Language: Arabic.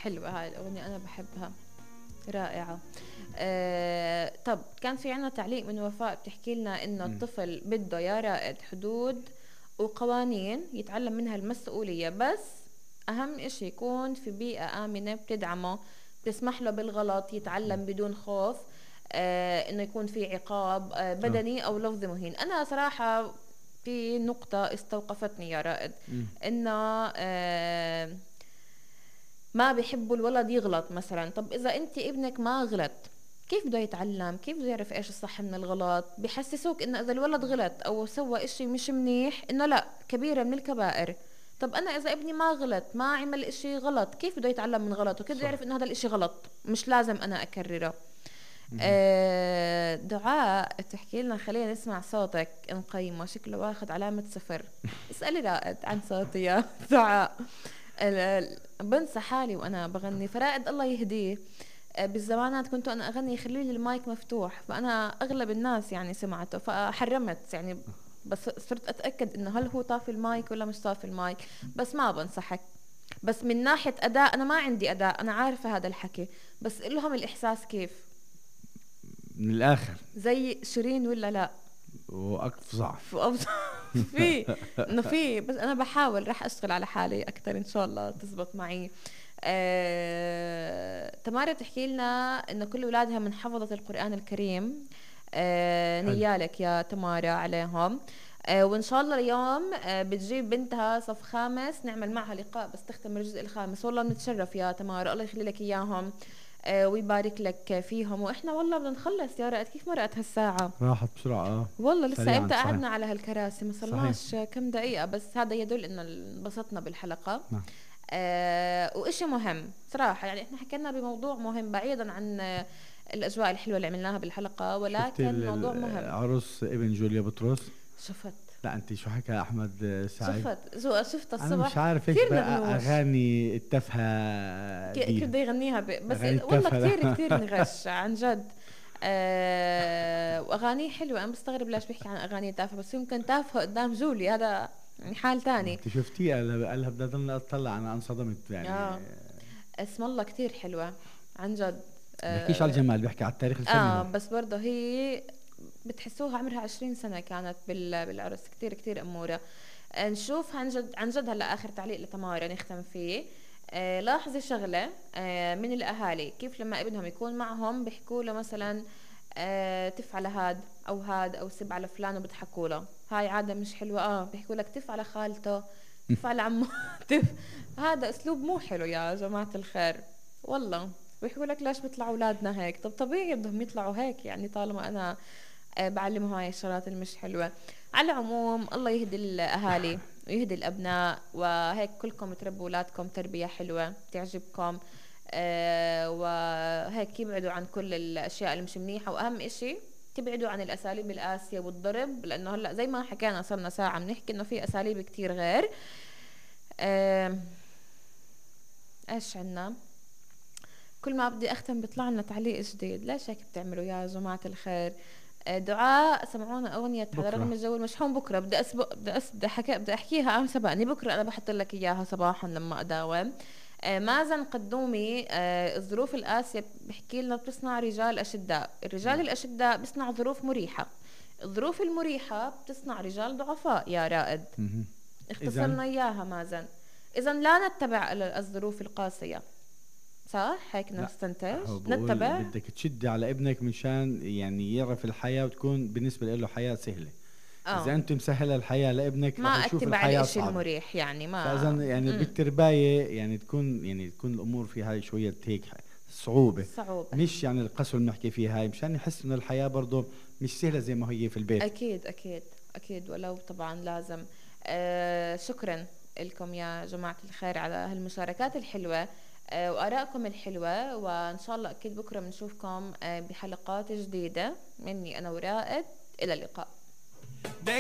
حلوة هاي الأغنية، أنا بحبها، رائعة. طب كان في عنا تعليق من وفاء بتحكي لنا إنه الطفل بده يا رائد حدود وقوانين يتعلم منها المسؤولية، بس أهم إشي يكون في بيئة آمنة بتدعمه، تسمح له بالغلط، يتعلم بدون خوف إنه يكون في عقاب بدني أو لفظي مهين. أنا صراحة في نقطة استوقفتني يا رائد، إنه ما بيحبوا الولد يغلط مثلا. طب إذا أنت ابنك ما غلط، كيف بده يتعلم؟ كيف بده يعرف إيش الصح من الغلط؟ بيحسسوك إنه إذا الولد غلط أو سوى إشي مش منيح إنه لا، كبيرة من الكبائر. طب أنا إذا ابني ما غلط، ما عمل إشي غلط، كيف بده يتعلم من غلطه؟ كيف بده يعرف إنه هذا الإشي غلط مش لازم أنا أكرره؟ دعاء تحكي لنا خلينا نسمع صوتك نقيمه، شكله واخد علامة صفر. اسألي رائد عن صوتي يا دعاء. بنسى حالي وانا بغني، فرائد الله يهديه بالزمانات كنت انا اغني يخلي لي المايك مفتوح، فانا اغلب الناس يعني سمعته فحرمت يعني، بس صرت اتاكد انه هل هو طافي المايك ولا مش طافي المايك. بس ما بنصحك، بس من ناحيه اداء انا ما عندي اداء، انا عارفه هذا الحكي، بس لهم الاحساس كيف من الاخر زي شيرين ولا لا؟ وافظع. في انه في، بس انا بحاول رح اشتغل على حالي اكثر ان شاء الله تزبط معي. تمارا بتحكي لنا انه كل اولادها من حفظة القرآن الكريم. نيالك يا تمارا عليهم. وان شاء الله اليوم بتجيب بنتها صف خامس نعمل معها لقاء بس تختم الجزء الخامس. والله بنتشرف يا تمارا، الله يخلي لك اياهم ويبارك لك فيهم. واحنا والله بدنا نخلص يا رائد، كيف مرقت هالساعة؟ راحت بسرعة والله لسه امتى صحيح. قعدنا على هالكراسي؟ ما صلناش كم دقيقة، بس هذا يدل انه انبسطنا بالحلقة. نعم. وإشي مهم صراحة، يعني احنا حكينا بموضوع مهم بعيدا عن الأجواء الحلوة اللي عملناها بالحلقة، ولكن موضوع مهم. عرس ابن جوليا بطرس. شفت؟ لا انت شو حكى احمد سعيد؟ شفت الصبح. انا مش عارف ايش بقى اغاني التافهه كيف بده يغنيها بس والله كثير نغش عن جد. واغانيه حلوه، انا بستغرب ليش بيحكي عن اغاني تافهه، بس يمكن تافهه قدام جولي هذا يعني حال تاني. انت شفتيه؟ قالها بدي اضلني اطلع، انا انصدمت يعني. اسم الله كثير حلوه عن جد. بيحكيش على الجمال، بيحكي على التاريخ الفني. بس برضه هي بتحسوها عمرها 20 سنة كانت بالعرس، كتير أمورة. نشوف عن جد هلا آخر تعليق لتمارا نختم فيه. لاحظي شغلة من الأهالي كيف لما ابنهم يكون معهم بيحكوا له مثلا تف على هاد أو سب على فلان وبضحكوا له، هاي عادة مش حلوة. بيحكوا لك تف على خالته، تف على عمه. تف، هذا أسلوب مو حلو يا جماعة الخير والله. بيحكوا لك ليش بيطلعوا أولادنا هيك؟ طب طبيعي بدهم يطلعوا هيك يعني، طالما أنا بعلمهم هاي الشغلات المش حلوة. على العموم الله يهدي الأهالي ويهدي الأبناء، وهيك كلكم تربوا أولادكم تربية حلوة تعجبكم. وهيك يبعدوا عن كل الأشياء اللي مش منيحة، وأهم إشي تبعدوا عن الأساليب القاسية والضرب، لأنه هلأ زي ما حكينا صرنا ساعة بنحكي إنه في أساليب كتير غير. إيش عنا؟ كل ما بدي أختم بيطلع لنا تعليق جديد، ليش هيك بتعملوا يا جماعة الخير؟ دعاء سمعونا أغنية على رغم الجو المشحون بكرة. بدي أحكيها سبقني بكرة، أنا بحط لك إياها صباحا لما أداوم. مازن قدومي الظروف القاسية بحكي لنا بتصنع رجال أشداء، الرجال الأشداء بصنع ظروف مريحة، الظروف المريحة بتصنع رجال ضعفاء يا رائد. اختصرنا إياها مازن. إذن لا نتبع الظروف القاسية، صح هيك نستنتج نتبع. بدك تشدي على ابنك مشان يعني يعرف الحياة وتكون بالنسبة له حياة سهلة. إذا أنت مسهلة الحياة لابنك ما رح يشوف أكتب الحياة على الشيء صعبة. المريح يعني ما فإذا يعني بالترباية يعني تكون الأمور فيها شوية هيك صعوبة. مش يعني القسوة اللي بنحكي فيها هاي، مشان يحس إنه الحياة برضه مش سهلة زي ما هي في البيت. أكيد ولو طبعا لازم. شكرا لكم يا جماعة الخير على هالمشاركات الحلوة وآرائكم الحلوة، وإن شاء الله أكيد بكرة بنشوفكم بحلقات جديدة مني أنا ورائد. إلى اللقاء.